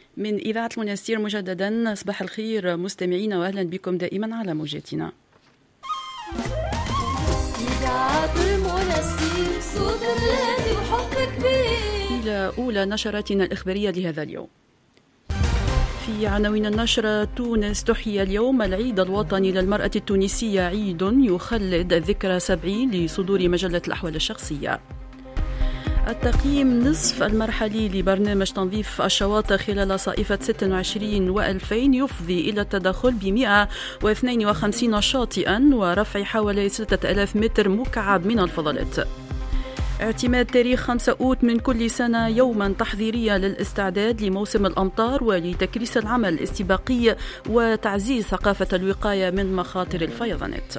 من إذاعة المنستير مجددا صباح الخير مستمعينا، وأهلا بكم دائما على موجاتنا. إذاعة المنستير صوت الراديو وحب كبير. إلى أولى نشراتنا الإخبارية لهذا اليوم. في عناوين النشرة: تونس تحيي اليوم العيد الوطني للمرأة التونسية، عيد يخلد الذكرى 70 لصدور مجلة الأحوال الشخصية. التقييم نصف المرحلي لبرنامج تنظيف الشواطئ خلال صائفة 26 و2000 يفضي إلى التدخل ب 152 شاطئا ورفع حوالي 6000 متر مكعب من الفضلات. اعتماد تاريخ 5 أوت من كل سنة يوما تحضيريا للاستعداد لموسم الأمطار ولتكريس العمل الاستباقي وتعزيز ثقافة الوقاية من مخاطر الفيضانات.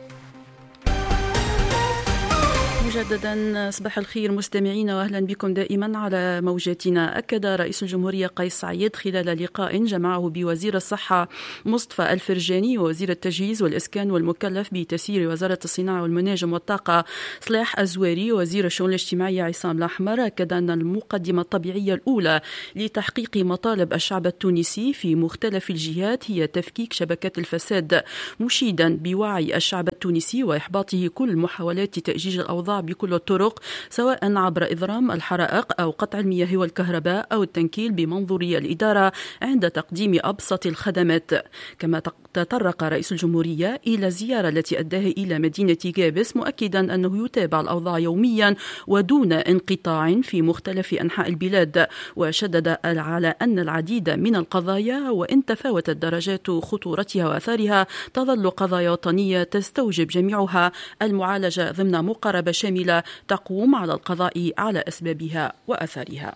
مجددا صباح الخير مستمعينا، واهلا بكم دائما على موجاتنا. اكد رئيس الجمهوريه قيس سعيد خلال لقاء جمعه بوزير الصحه مصطفى الفرجاني ووزير التجهيز والاسكان والمكلف بتسيير وزاره الصناعه والمناجم والطاقه صلاح الزواري ووزير الشؤون الاجتماعيه عصام الاحمر، اكد ان المقدمه الطبيعيه الاولى لتحقيق مطالب الشعب التونسي في مختلف الجهات هي تفكيك شبكات الفساد، مشيدا بوعي الشعب التونسي واحباطه كل محاولات تأجيج الاوضاع بكل الطرق، سواء عبر إضرام الحرائق أو قطع المياه والكهرباء أو التنكيل بمنظورية الإدارة عند تقديم أبسط الخدمات. كما تطرق رئيس الجمهورية إلى الزيارة التي أداها إلى مدينة جابس، مؤكدا أنه يتابع الأوضاع يوميا ودون انقطاع في مختلف أنحاء البلاد، وشدد على أن العديد من القضايا وإن تفاوتت درجات خطورتها وأثارها تظل قضايا وطنية تستوجب جميعها المعالجة ضمن مقاربة شاملة تقوم على القضاء على أسبابها وأثارها.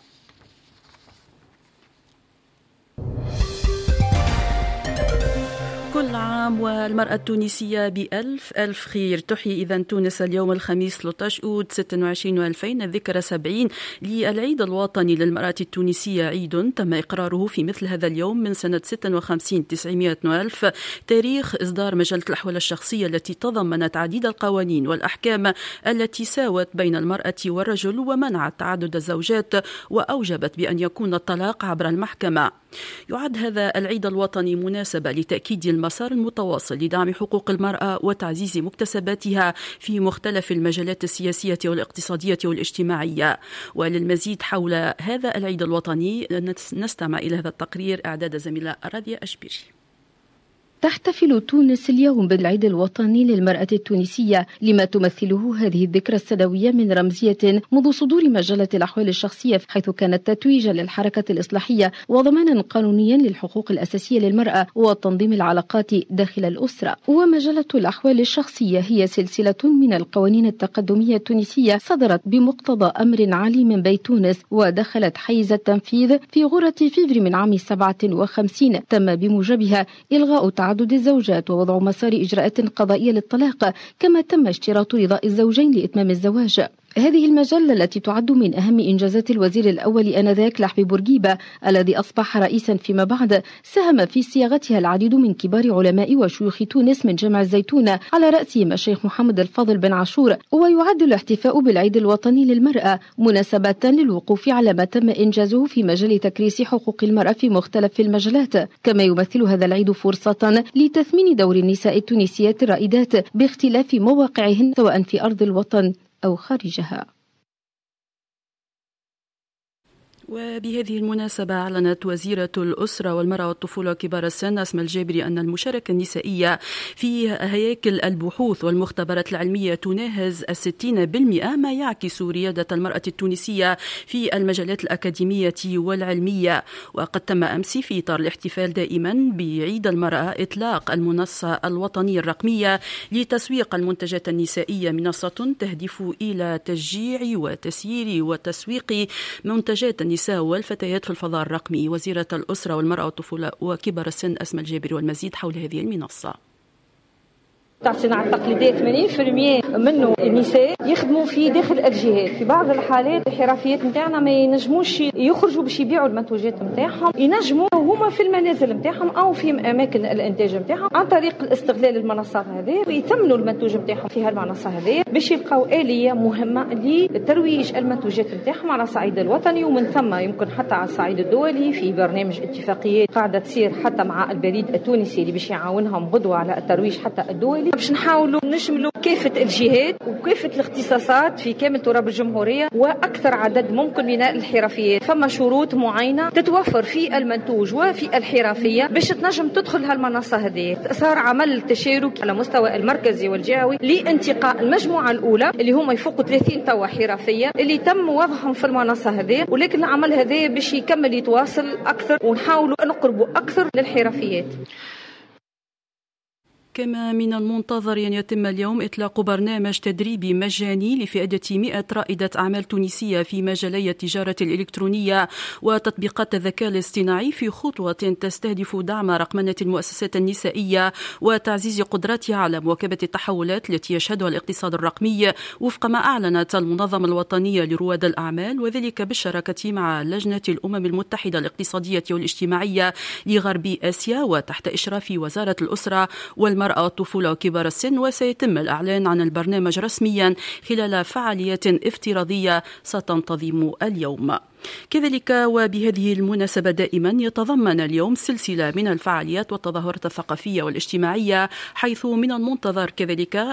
كل عام والمرأة التونسية بألف خير. تحيي إذن تونس اليوم الخميس 13 أوت 26 و2000 الذكرى 70 للعيد الوطني للمرأة التونسية، عيد تم إقراره في مثل هذا اليوم من سنة 56 900 وألف، تاريخ إصدار مجلة الأحوال الشخصية التي تضمنت عديد القوانين والأحكام التي ساوت بين المرأة والرجل ومنعت تعدد الزوجات وأوجبت بأن يكون الطلاق عبر المحكمة. يعد هذا العيد الوطني مناسبة لتأكيد المسار المتواصل لدعم حقوق المرأة وتعزيز مكتسباتها في مختلف المجالات السياسية والاقتصادية والاجتماعية. وللمزيد حول هذا العيد الوطني نستمع إلى هذا التقرير، إعداد زميلة راديا أشبيري. تحتفل تونس اليوم بالعيد الوطني للمرأة التونسية، لما تمثله هذه الذكرى السنوية من رمزية منذ صدور مجلة الأحوال الشخصية، حيث كانت تتويجا للحركة الإصلاحية وضمانا قانونيا للحقوق الأساسية للمرأة وتنظيم العلاقات داخل الأسرة. ومجلة الأحوال الشخصية هي سلسلة من القوانين التقدمية التونسية صدرت بمقتضى أمر عالي من بيت تونس، ودخلت حيز التنفيذ في غرة فيفري من عام 57. تم بموجبها إلغاء تعدد الزوجات ووضع مسار إجراءات قضائية للطلاق، كما تم اشتراط رضاء الزوجين لإتمام الزواج. هذه المجلة التي تعد من أهم إنجازات الوزير الأول آنذاك لحبي بورقيبة الذي أصبح رئيسا فيما بعد، ساهم في صياغتها العديد من كبار علماء وشيوخ تونس من جامع الزيتون على رأسهم الشيخ محمد الفاضل بن عاشور. ويعد الاحتفاء بالعيد الوطني للمرأة مناسبة للوقوف على ما تم إنجازه في مجال تكريس حقوق المرأة في مختلف المجالات، كما يمثل هذا العيد فرصة لتثمين دور النساء التونسيات الرائدات باختلاف مواقعهن سواء في أرض الوطن أو خارجها. وبهذه المناسبة أعلنت وزيرة الأسرة والمرأة والطفولة وكبار السن أسماء الجابري أن المشاركة النسائية في هياكل البحوث والمختبرات العلمية تناهز 60%، ما يعكس ريادة المرأة التونسية في المجالات الأكاديمية والعلمية. وقد تم أمس في إطار الاحتفال دائما بعيد المرأة إطلاق المنصة الوطنية الرقمية لتسويق المنتجات النسائية، منصة تهدف إلى تشجيع وتسيير وتسويق منتجات النساء والفتيات في الفضاء الرقمي. وزيرة الأسرة والمرأة والطفولة وكبار السن أسماء الجابري والمزيد حول هذه المنصة. تاع الصناعة التقليدية 80% منه النساء يخدموا في داخل الجهات. في بعض الحالات الحرفيات نتاعنا ما ينجموش يخرجوا باش يبيعوا المنتوجات نتاعهم، ينجموا وهما في المنازل نتاعهم أو في أماكن الإنتاج نتاعهم عن طريق الاستغلال المنصات هذه ويثمنوا المنتوج نتاعهم في هالمنصة هذه باش يلقاو آلية مهمة لترويج المنتوجات نتاعهم على الصعيد الوطني ومن ثم يمكن حتى على الصعيد الدولي في برنامج اتفاقيات قاعدة تصير حتى مع البريد التونسي اللي باش يعاونهم غدوة على الترويج حتى الدولي باش نحاولوا نشملوا كافة الجهات وكافة الاختصاصات في كامل تراب الجمهورية وأكثر عدد ممكن من الحرفيات. فما شروط معينة تتوفر في المنتوج وفي الحرفية باش تنجم تدخل هالمنصة هذه. صار عمل تشارك على مستوى المركزي والجهوي لانتقاء المجموعة الأولى اللي هم يفوقوا 30 توا حرفية اللي تم وضعهم في المنصة هذه، ولكن العمل هذا باش يكمل يتواصل أكثر ونحاولوا نقربوا أكثر للحرفيات. كما من المنتظر أن يتم اليوم إطلاق برنامج تدريبي مجاني لفئة 100 رائدة أعمال تونسية في مجالي التجارة الإلكترونية وتطبيقات الذكاء الاصطناعي في خطوة تستهدف دعم رقمنة المؤسسات النسائية وتعزيز قدراتها على مواكبة التحولات التي يشهدها الاقتصاد الرقمي وفق ما أعلنت المنظمة الوطنية لرواد الأعمال، وذلك بالشراكة مع لجنة الأمم المتحدة الاقتصادية والاجتماعية لغرب آسيا وتحت إشراف وزارة الأسرة والمرأة والطفولة وكبار السن. وسيتم الإعلان عن البرنامج رسميا خلال فعاليات افتراضية ستنتظم اليوم. كذلك وبهذه المناسبة دائما يتضمن اليوم سلسلة من الفعاليات والتظاهرات الثقافية والاجتماعية، حيث من المنتظر كذلك